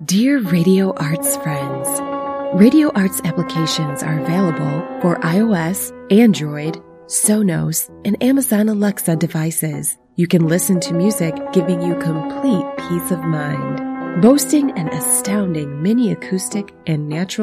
Dear Radio Arts friends, Radio Arts applications are available for iOS, Android, Sonos, and Amazon Alexa devices. You can listen to music giving you complete peace of mind. Boasting an astounding mini acoustic and natural